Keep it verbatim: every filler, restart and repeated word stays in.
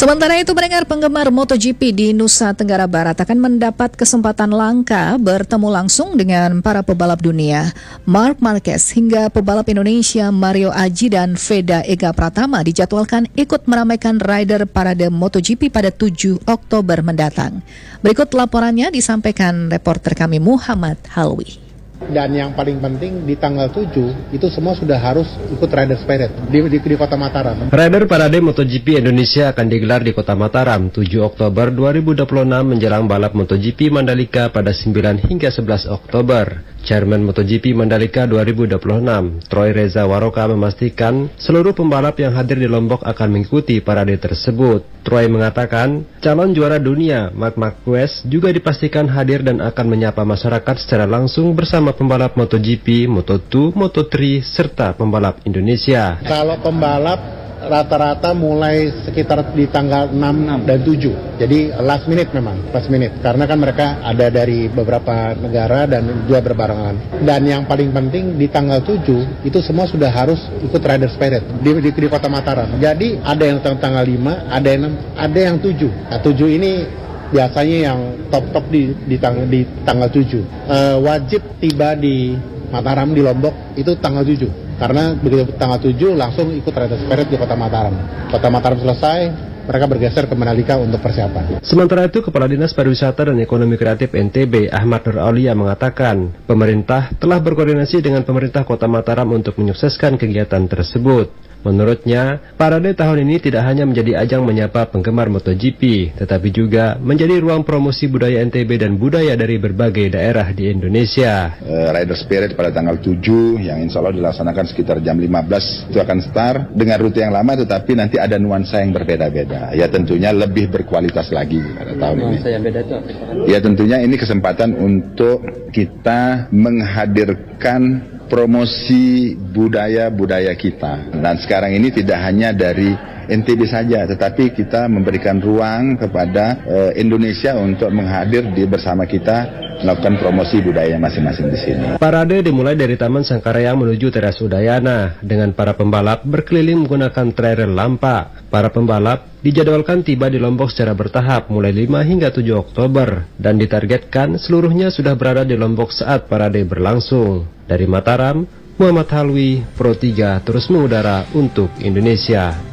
Sementara itu, pendengar penggemar MotoGP di Nusa Tenggara Barat akan mendapat kesempatan langka bertemu langsung dengan para pebalap dunia. Marc Marquez hingga pebalap Indonesia Mario Aji dan Veda Ega Pratama dijadwalkan ikut meramaikan rider parade MotoGP pada tujuh Oktober mendatang. Berikut laporannya disampaikan reporter kami Muhammad Halwi. Dan yang paling penting di tanggal tujuh itu semua sudah harus ikut Rider Spirit di, di, di Kota Mataram. Rider Parade MotoGP Indonesia akan digelar di Kota Mataram tujuh Oktober dua ribu dua puluh enam menjelang balap MotoGP Mandalika pada sembilan hingga sebelas Oktober. Chairman MotoGP Mandalika dua ribu dua puluh enam, Troy Reza Waroka memastikan seluruh pembalap yang hadir di Lombok akan mengikuti parade tersebut. Troy mengatakan calon juara dunia Marc Marquez juga dipastikan hadir dan akan menyapa masyarakat secara langsung bersama pembalap MotoGP, Moto dua, Moto tiga, serta pembalap Indonesia. Kalau pembalap rata-rata mulai sekitar di tanggal enam dan tujuh. Jadi last minute memang, last minute. Karena kan mereka ada dari beberapa negara dan juga berbarengan. Dan yang paling penting di tanggal tujuh itu semua sudah harus ikut Rider Spirit di, di, di Kota Mataram. Jadi ada yang tanggal lima, ada yang ada yang tujuh. Nah, tujuh ini biasanya yang top-top di di, tang, di tanggal tujuh. Uh, wajib tiba di Mataram di Lombok itu tanggal tujuh. Karena begitu tanggal tujuh langsung ikut Rider Spirit di Kota Mataram. Kota Mataram selesai, mereka bergeser ke Mandalika untuk persiapan. Sementara itu, Kepala Dinas Pariwisata dan Ekonomi Kreatif N T B, Ahmad Nur Aulia mengatakan, pemerintah telah berkoordinasi dengan pemerintah Kota Mataram untuk menyukseskan kegiatan tersebut. Menurutnya, parade tahun ini tidak hanya menjadi ajang menyapa penggemar MotoGP, tetapi juga menjadi ruang promosi budaya N T B dan budaya dari berbagai daerah di Indonesia. Uh, Rider Spirit pada tanggal tujuh yang insya Allah dilaksanakan sekitar jam lima belas itu akan start dengan rute yang lama, tetapi nanti ada nuansa yang berbeda-beda. Ya tentunya lebih berkualitas lagi pada tahun ini. Nuansa yang beda itu apa? Ya tentunya ini kesempatan untuk kita menghadirkan promosi budaya-budaya kita. Dan sekarang ini tidak hanya dari N T B saja, tetapi kita memberikan ruang kepada uh, Indonesia untuk menghadir di bersama kita melakukan promosi budaya masing-masing di sini. Parade dimulai dari Taman Sangkarayang menuju Teras Udayana dengan para pembalap berkeliling menggunakan trailer lampa. Para pembalap dijadwalkan tiba di Lombok secara bertahap mulai lima hingga tujuh Oktober dan ditargetkan seluruhnya sudah berada di Lombok saat parade berlangsung. Dari Mataram, Muhammad Halwi, Pro tiga terus mengudara untuk Indonesia.